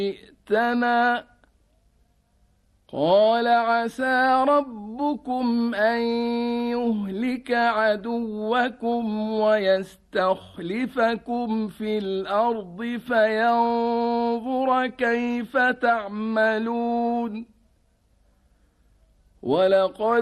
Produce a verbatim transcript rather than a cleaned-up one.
جئتنا قال عسى ربكم أن يهلك عدوكم ويستخلفكم في الأرض فينظر كيف تعملون ولقد